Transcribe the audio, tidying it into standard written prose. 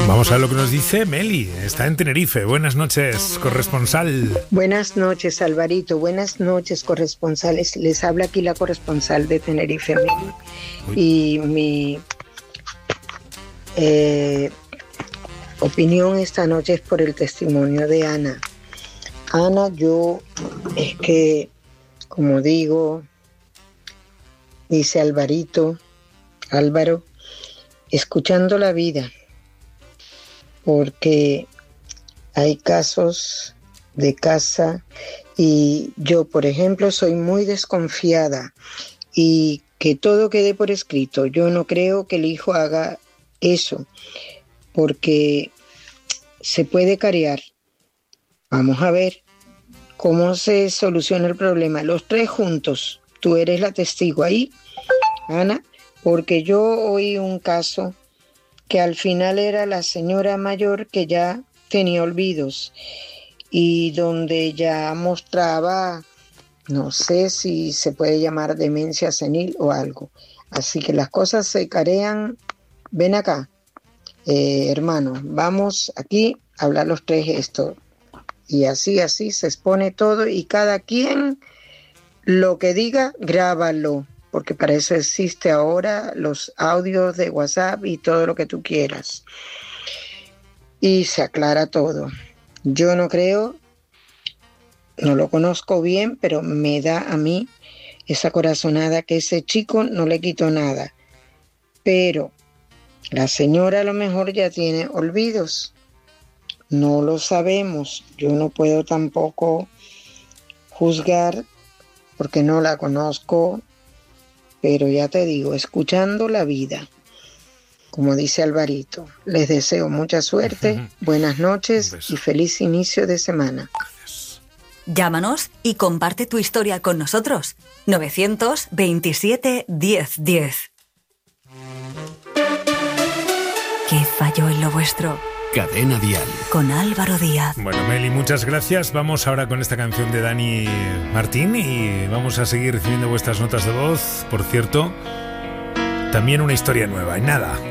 Vamos a ver lo que nos dice Meli. Está en Tenerife. Buenas noches, corresponsal. Buenas noches, Alvarito. Buenas noches, corresponsales. Les habla aquí la corresponsal de Tenerife, Meli. Y mi opinión esta noche es por el testimonio de Ana. Ana, yo es que, como digo, dice Álvaro, escuchando la vida, porque hay casos de casa y yo, por ejemplo, soy muy desconfiada y que todo quede por escrito. Yo no creo que el hijo haga eso, porque se puede carear. Vamos a ver cómo se soluciona el problema. Los tres juntos, tú eres la testigo ahí, Ana, porque yo oí un caso que al final era la señora mayor que ya tenía olvidos y donde ya mostraba, no sé si se puede llamar demencia senil o algo. Así que las cosas se carean. Ven acá, hermano, vamos aquí a hablar los tres esto. Y así se expone todo y cada quien lo que diga, grábalo. Porque para eso existe ahora los audios de WhatsApp y todo lo que tú quieras. Y se aclara todo. Yo no creo, no lo conozco bien, pero me da a mí esa corazonada que ese chico no le quitó nada. Pero la señora a lo mejor ya tiene olvidos. No lo sabemos. Yo no puedo tampoco juzgar porque no la conozco. Pero ya te digo, escuchando la vida, como dice Alvarito, les deseo mucha suerte, buenas noches y feliz inicio de semana. Gracias. Llámanos y comparte tu historia con nosotros. 927 1010. ¿Qué falló en lo vuestro? Cadena Dial. Con Álvaro Díaz. Bueno, Meli, muchas gracias. Vamos ahora con esta canción de Dani Martín y vamos a seguir recibiendo vuestras notas de voz. Por cierto, también una historia nueva. En nada.